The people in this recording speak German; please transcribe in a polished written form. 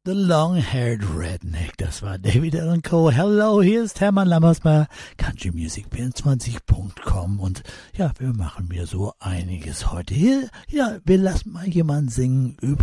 The Long-Haired Redneck, das war David Allan Coe. Hello, hier ist Hermann Lammersmeier, countrymusic24.com und ja, wir machen mir so einiges heute. Hier, ja, wir lassen mal jemanden singen über